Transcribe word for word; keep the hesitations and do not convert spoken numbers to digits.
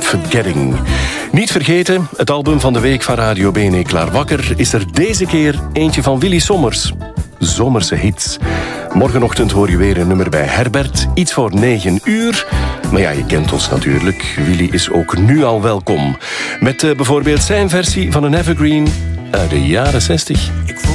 Forgetting. Niet vergeten, het album van de week van Radio B N Klaar Wakker is er deze keer eentje van Willy Sommers. Zomerse hits. Morgenochtend hoor je weer een nummer bij Herbert, iets voor negen uur. Maar ja, je kent ons natuurlijk. Willy is ook nu al welkom. Met uh, bijvoorbeeld zijn versie van een evergreen uit de jaren zestig.